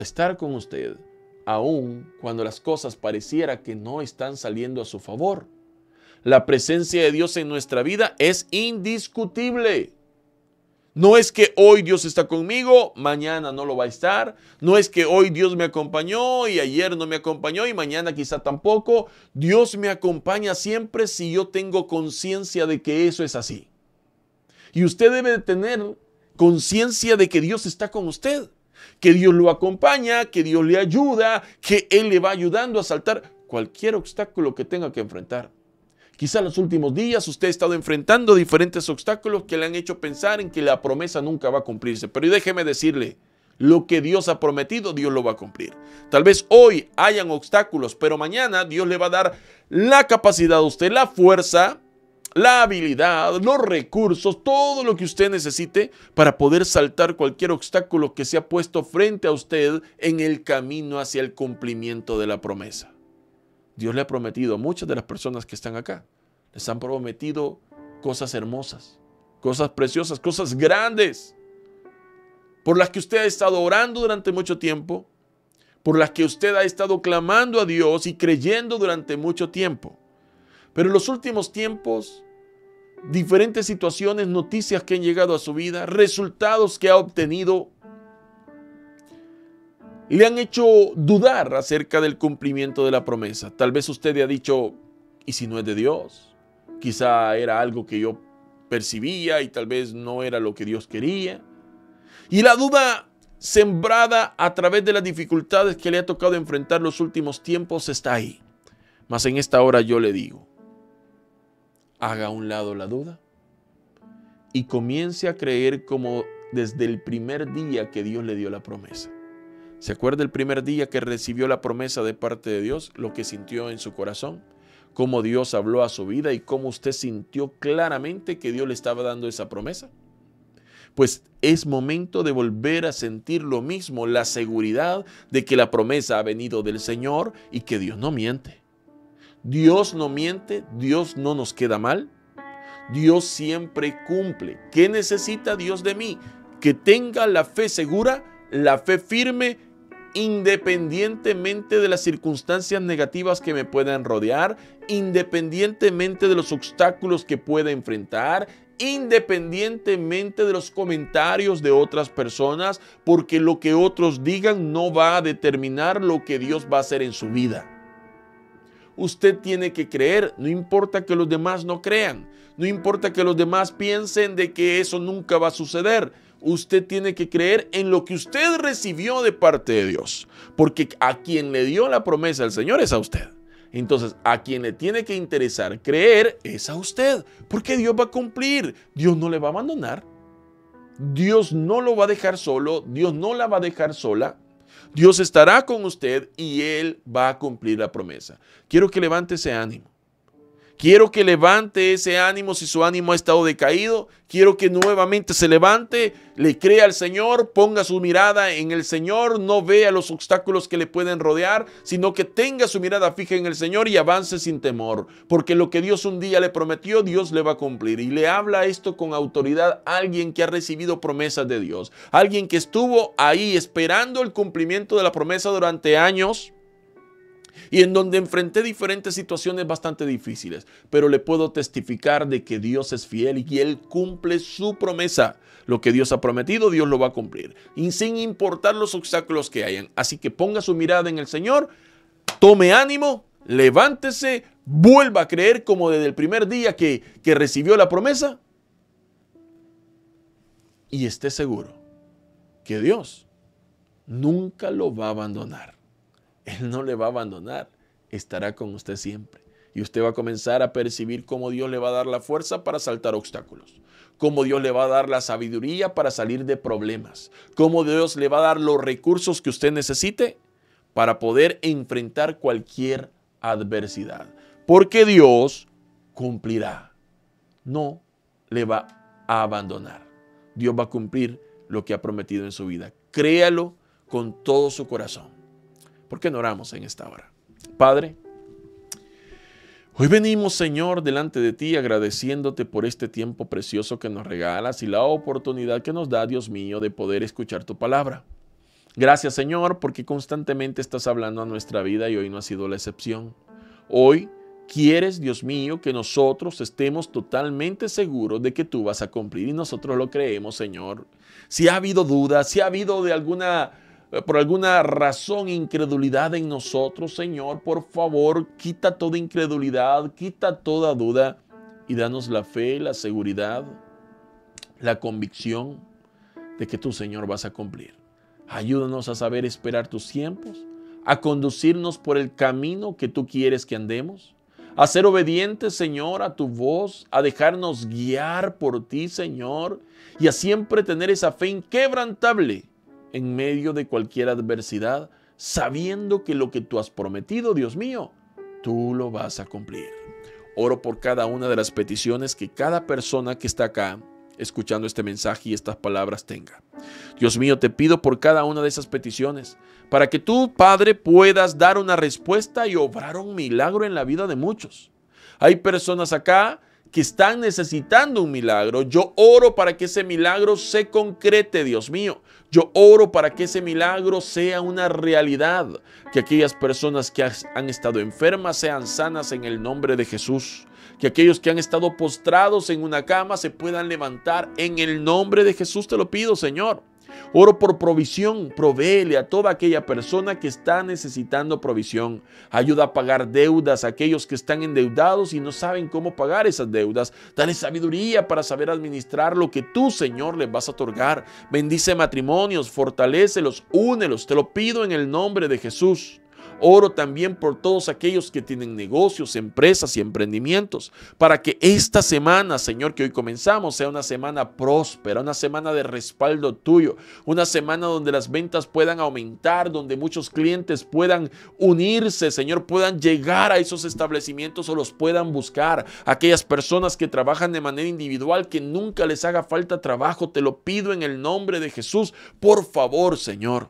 estar con usted, aun cuando las cosas pareciera que no están saliendo a su favor. La presencia de Dios en nuestra vida es indiscutible. No es que hoy Dios está conmigo, mañana no lo va a estar. No es que hoy Dios me acompañó y ayer no me acompañó y mañana quizá tampoco. Dios me acompaña siempre si yo tengo conciencia de que eso es así. Y usted debe de tener conciencia de que Dios está con usted, que Dios lo acompaña, que Dios le ayuda, que Él le va ayudando a saltar cualquier obstáculo que tenga que enfrentar. Quizá en los últimos días usted ha estado enfrentando diferentes obstáculos que le han hecho pensar en que la promesa nunca va a cumplirse. Pero déjeme decirle, lo que Dios ha prometido, Dios lo va a cumplir. Tal vez hoy hayan obstáculos, pero mañana Dios le va a dar la capacidad a usted, la fuerza, la habilidad, los recursos, todo lo que usted necesite para poder saltar cualquier obstáculo que se ha puesto frente a usted en el camino hacia el cumplimiento de la promesa. Dios le ha prometido a muchas de las personas que están acá, les han prometido cosas hermosas, cosas preciosas, cosas grandes, por las que usted ha estado orando durante mucho tiempo, por las que usted ha estado clamando a Dios y creyendo durante mucho tiempo. Pero en los últimos tiempos, diferentes situaciones, noticias que han llegado a su vida, resultados que ha obtenido, le han hecho dudar acerca del cumplimiento de la promesa. Tal vez usted le ha dicho, ¿y si no es de Dios? Quizá era algo que yo percibía y tal vez no era lo que Dios quería. Y la duda sembrada a través de las dificultades que le ha tocado enfrentar los últimos tiempos está ahí. Mas en esta hora yo le digo, haga a un lado la duda y comience a creer como desde el primer día que Dios le dio la promesa. ¿Se acuerda el primer día que recibió la promesa de parte de Dios? Lo que sintió en su corazón, cómo Dios habló a su vida y cómo usted sintió claramente que Dios le estaba dando esa promesa. Pues es momento de volver a sentir lo mismo, la seguridad de que la promesa ha venido del Señor y que Dios no miente. Dios no miente, Dios no nos queda mal, Dios siempre cumple. ¿Qué necesita Dios de mí? Que tenga la fe segura, la fe firme, independientemente de las circunstancias negativas que me puedan rodear, independientemente de los obstáculos que pueda enfrentar, independientemente de los comentarios de otras personas, porque lo que otros digan no va a determinar lo que Dios va a hacer en su vida. Usted tiene que creer, no importa que los demás no crean, no importa que los demás piensen de que eso nunca va a suceder. Usted tiene que creer en lo que usted recibió de parte de Dios, porque a quien le dio la promesa el Señor es a usted. Entonces, a quien le tiene que interesar creer es a usted, porque Dios va a cumplir, Dios no le va a abandonar, Dios no lo va a dejar solo, Dios no la va a dejar sola. Dios estará con usted y Él va a cumplir la promesa. Quiero que levante ese ánimo. Quiero que levante ese ánimo si su ánimo ha estado decaído. Quiero que nuevamente se levante, le crea al Señor, ponga su mirada en el Señor, no vea los obstáculos que le pueden rodear, sino que tenga su mirada fija en el Señor y avance sin temor. Porque lo que Dios un día le prometió, Dios le va a cumplir. Y le habla esto con autoridad a alguien que ha recibido promesas de Dios. Alguien que estuvo ahí esperando el cumplimiento de la promesa durante años, y en donde enfrenté diferentes situaciones bastante difíciles, pero le puedo testificar de que Dios es fiel y Él cumple su promesa. Lo que Dios ha prometido, Dios lo va a cumplir, y sin importar los obstáculos que hayan. Así que ponga su mirada en el Señor, tome ánimo, levántese, vuelva a creer como desde el primer día que recibió la promesa, y esté seguro que Dios nunca lo va a abandonar. Él no le va a abandonar, estará con usted siempre. Y usted va a comenzar a percibir cómo Dios le va a dar la fuerza para saltar obstáculos, cómo Dios le va a dar la sabiduría para salir de problemas, cómo Dios le va a dar los recursos que usted necesite para poder enfrentar cualquier adversidad. Porque Dios cumplirá, no le va a abandonar. Dios va a cumplir lo que ha prometido en su vida. Créalo con todo su corazón. ¿Por qué no oramos en esta hora? Padre, hoy venimos, Señor, delante de ti agradeciéndote por este tiempo precioso que nos regalas y la oportunidad que nos da, Dios mío, de poder escuchar tu palabra. Gracias, Señor, porque constantemente estás hablando a nuestra vida y hoy no ha sido la excepción. Hoy quieres, Dios mío, que nosotros estemos totalmente seguros de que tú vas a cumplir y nosotros lo creemos, Señor. Si ha habido dudas, si ha habido por alguna razón incredulidad en nosotros, Señor, por favor, quita toda incredulidad, quita toda duda y danos la fe, la seguridad, la convicción de que tú, Señor, vas a cumplir. Ayúdanos a saber esperar tus tiempos, a conducirnos por el camino que tú quieres que andemos, a ser obedientes, Señor, a tu voz, a dejarnos guiar por ti, Señor, y a siempre tener esa fe inquebrantable en medio de cualquier adversidad, sabiendo que lo que tú has prometido, Dios mío, tú lo vas a cumplir. Oro por cada una de las peticiones que cada persona que está acá escuchando este mensaje y estas palabras tenga. Dios mío, te pido por cada una de esas peticiones, para que tú, Padre, puedas dar una respuesta y obrar un milagro en la vida de muchos. Hay personas acá que están necesitando un milagro. Yo oro para que ese milagro se concrete, Dios mío. Yo oro para que ese milagro sea una realidad. Que aquellas personas que han estado enfermas sean sanas en el nombre de Jesús. Que aquellos que han estado postrados en una cama se puedan levantar en el nombre de Jesús. Te lo pido, Señor. Oro por provisión, provéele a toda aquella persona que está necesitando provisión. Ayuda a pagar deudas a aquellos que están endeudados y no saben cómo pagar esas deudas. Dale sabiduría para saber administrar lo que tú, Señor, les vas a otorgar. Bendice matrimonios, fortalécelos, únelos. Te lo pido en el nombre de Jesús. Oro también por todos aquellos que tienen negocios, empresas y emprendimientos, para que esta semana, Señor, que hoy comenzamos, sea una semana próspera, una semana de respaldo tuyo, una semana donde las ventas puedan aumentar, donde muchos clientes puedan unirse, Señor, puedan llegar a esos establecimientos o los puedan buscar. Aquellas personas que trabajan de manera individual, que nunca les haga falta trabajo, te lo pido en el nombre de Jesús, por favor, Señor.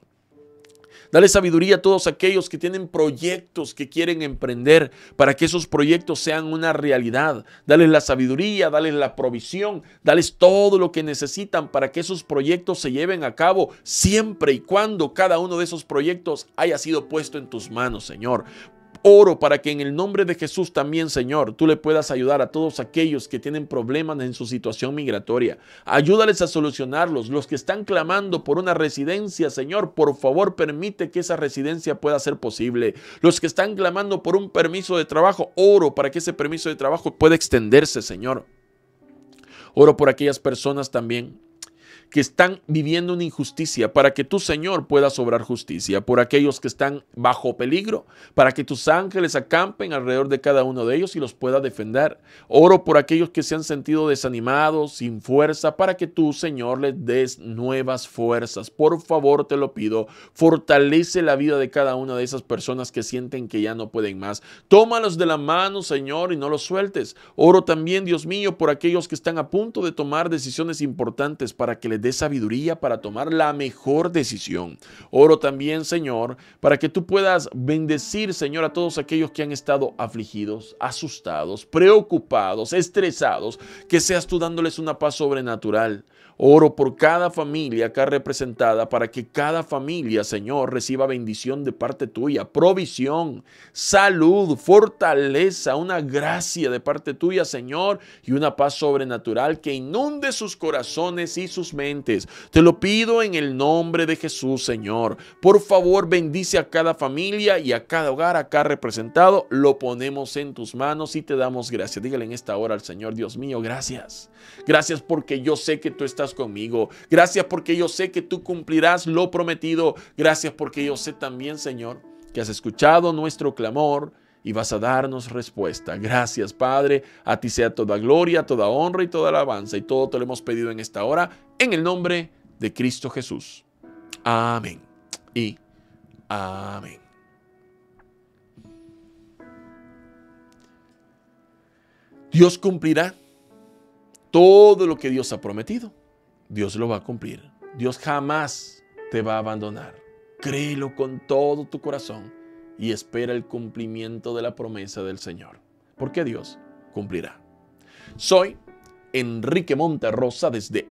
Dale sabiduría a todos aquellos que tienen proyectos que quieren emprender para que esos proyectos sean una realidad. Dales la sabiduría, dales la provisión, dales todo lo que necesitan para que esos proyectos se lleven a cabo siempre y cuando cada uno de esos proyectos haya sido puesto en tus manos, Señor. Oro para que en el nombre de Jesús también, Señor, tú le puedas ayudar a todos aquellos que tienen problemas en su situación migratoria. Ayúdales a solucionarlos. Los que están clamando por una residencia, Señor, por favor, permite que esa residencia pueda ser posible. Los que están clamando por un permiso de trabajo, oro para que ese permiso de trabajo pueda extenderse, Señor. Oro por aquellas personas también que están viviendo una injusticia, para que tú, Señor, puedas obrar justicia. Por aquellos que están bajo peligro, para que tus ángeles acampen alrededor de cada uno de ellos y los pueda defender. Oro por aquellos que se han sentido desanimados, sin fuerza, para que tú, Señor, les des nuevas fuerzas. Por favor, te lo pido, fortalece la vida de cada una de esas personas que sienten que ya no pueden más. Tómalos de la mano, Señor, y no los sueltes. Oro también, Dios mío, por aquellos que están a punto de tomar decisiones importantes, para que les dé sabiduría para tomar la mejor decisión. Oro también, Señor, para que tú puedas bendecir, Señor, a todos aquellos que han estado afligidos, asustados, preocupados, estresados, que seas tú dándoles una paz sobrenatural. Oro por cada familia acá representada, para que cada familia, Señor, reciba bendición de parte tuya, provisión, salud, fortaleza, una gracia de parte tuya, Señor, y una paz sobrenatural que inunde sus corazones y sus mentes. Te lo pido en el nombre de Jesús, Señor. Por favor, bendice a cada familia y a cada hogar acá representado. Lo ponemos en tus manos y te damos gracias. Dígale en esta hora al Señor: Dios mío, gracias. Gracias porque yo sé que tú estás conmigo. Gracias porque yo sé que tú cumplirás lo prometido. Gracias porque yo sé también, Señor, que has escuchado nuestro clamor y vas a darnos respuesta. Gracias, Padre. A ti sea toda gloria, toda honra y toda alabanza. Y todo te lo hemos pedido en esta hora, en el nombre de Cristo Jesús. Amén y amén. Dios cumplirá todo lo que Dios ha prometido. Dios lo va a cumplir. Dios jamás te va a abandonar. Créelo con todo tu corazón y espera el cumplimiento de la promesa del Señor, porque Dios cumplirá. Soy Enrique Monterrosa desde